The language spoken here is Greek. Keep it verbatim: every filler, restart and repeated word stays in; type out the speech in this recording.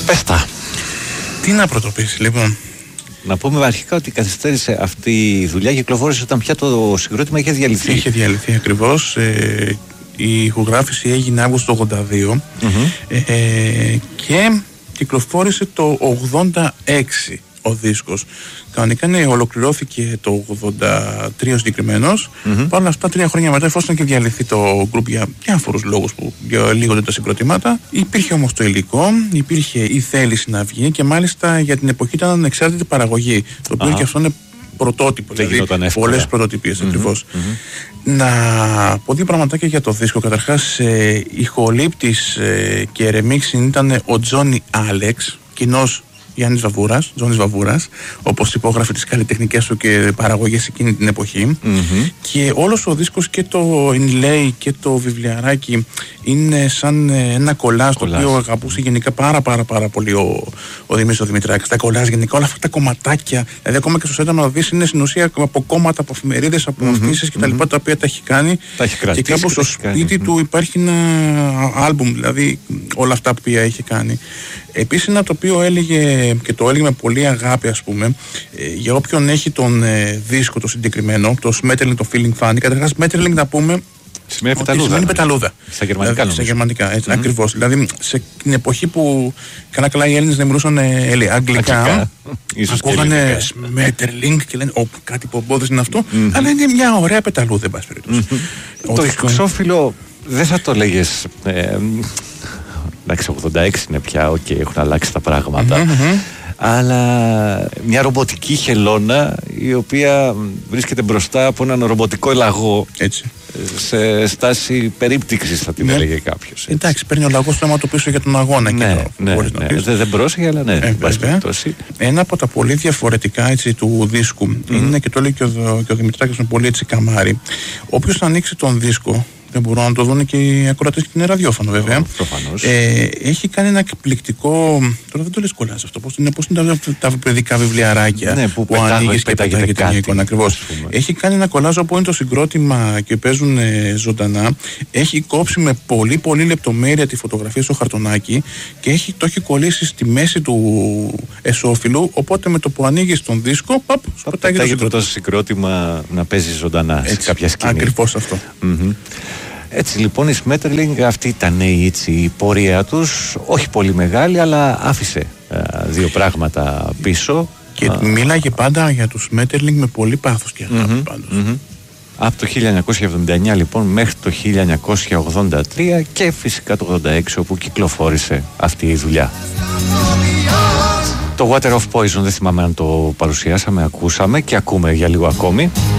Πες τα. Τι να πρωτοποιήσει, λοιπόν. Να πούμε αρχικά ότι καθυστέρησε αυτή η δουλειά, κυκλοφόρησε όταν πια το συγκρότημα είχε διαλυθεί. Είχε διαλυθεί ακριβώς. Ε, η ηχογράφηση έγινε Αύγουστο του ογδόντα δύο mm-hmm. ε, και κυκλοφόρησε το ογδόντα έξι ο δίσκος. Κανονικά ναι, ολοκληρώθηκε το ογδόντα τρία συγκεκριμένος. Mm-hmm. Παρ' όλα αυτά, τρία χρόνια μετά, εφόσον και διαλυθεί το γκρουπ για διάφορους λόγους που διαλύγονται τα συγκροτήματα, υπήρχε όμως το υλικό, υπήρχε η θέληση να βγει και μάλιστα για την εποχή ήταν ανεξάρτητη παραγωγή. Το οποίο ah. και αυτό είναι πρωτότυπο. Δεν δηλαδή, πολλές πρωτοτυπίες mm-hmm. ακριβώς. Mm-hmm. Να πω δύο πραγματάκια για το δίσκο. Καταρχάς, ε, ηχολήπτης ε, και remixing ήταν ο Τζόνι Άλεξ, κοινός Γιάννης Βαβούρας, Τζόνις Βαβούρας, όπως υπόγραφε τις καλλιτεχνικές του και παραγωγές εκείνη την εποχή. Mm-hmm. Και όλος ο δίσκος και το inlay και το βιβλιαράκι είναι σαν ένα κολάζ, το οποίο αγαπούσε γενικά πάρα πάρα πάρα πολύ ο, ο Δημήτρης ο Δημητράκης. Τα κολάζ γενικά, όλα αυτά τα κομματάκια, δηλαδή ακόμα και στο σέντα να δεις είναι στην ουσία από κόμματα, από εφημερίδες, από mm-hmm. αφήσεις κτλ. Mm-hmm. Τα οποία τα έχει κάνει. Τα έχει κρατήσει, και κάπου στο σπίτι mm-hmm. του υπάρχει ένα άλμπουμ, δηλαδή όλα αυτά που έχει κάνει. Επίσης ένα το οποίο έλεγε και το έλεγε με πολύ αγάπη, ας πούμε, ε, για όποιον έχει τον ε, δίσκο το συγκεκριμένο, το Smetterling, το Feeling Funny. Καταρχάς Smetterling να πούμε σημαίνει πεταλούδα. Σημαίνει πεταλούδα. Στα γερμανικά, δηλαδή, στα γερμανικά έτσι, mm-hmm. ακριβώς. Δηλαδή σε την εποχή που καλά καλά οι Έλληνες δεν μιλούσαν ε, αγγλικά, ακούγανε Smetterling και λένε «Ωπ, κάτι πομπόδες είναι αυτό», mm-hmm. αλλά είναι μια ωραία πεταλούδα, εν πάση περιπτώσει. Mm-hmm. Το εξώφυλλο δεν θα το λέγες... Ε, εντάξει, ογδόντα έξι είναι πια, οκ, okay, έχουν αλλάξει τα πράγματα. Mm-hmm. Αλλά μια ρομποτική χελώνα η οποία βρίσκεται μπροστά από έναν ρομποτικό λαγό. Έτσι. Σε στάση περίπτυξης θα την ναι. έλεγε κάποιος. Εντάξει, παίρνει ο λαγός το αίμα του πίσω για τον αγώνα. Ναι, και το, ναι, ναι. Δεν, δεν πρόσεχε, αλλά ναι. Ε, ένα από τα πολύ διαφορετικά έτσι, του δίσκου mm-hmm. είναι, και το λέει και ο, και ο Δημητράκης με πολύ έτσι καμάρι, όποιος ανοίξει τον δίσκο, δεν μπορούν να το δουν και οι ακροατές και την ραδιόφωνο βέβαια. Oh, ε, έχει κάνει ένα εκπληκτικό. Τώρα δεν το λες κολλάς αυτό. Πώς είναι, πώς είναι τα, τα παιδικά βιβλιαράκια ναι, που, που ανοίγεις και πετάγεται την εικόνα. Ακριβώς. Έχει κάνει ένα κολλάζ όπου είναι το συγκρότημα και παίζουν ε, ζωντανά. Έχει κόψει με πολύ πολύ λεπτομέρεια τη φωτογραφία στο χαρτονάκι και έχει, το έχει κολλήσει στη μέση του εσώφυλλου. Οπότε με το που ανοίγεις τον δίσκο, παπ, σου πετάγει το συγκρότημα να παίζει ζωντανά σε κάποια σκηνή. Ακριβώς αυτό. Mm-hmm. Έτσι λοιπόν η Smetterling, αυτή ήταν η, η πορεία τους, όχι πολύ μεγάλη, αλλά άφησε α, δύο πράγματα πίσω. Και α, μίλαγε πάντα για τους Smetterling με πολύ πάθος και αγάπη mm-hmm, πάντως. Mm-hmm. Από το χίλια εννιακόσια εβδομήντα εννιά λοιπόν μέχρι το χίλια εννιακόσια ογδόντα τρία και φυσικά το ογδόντα έξι όπου κυκλοφόρησε αυτή η δουλειά. Το Water of Poison δεν θυμάμαι αν το παρουσιάσαμε, ακούσαμε και ακούμε για λίγο ακόμη.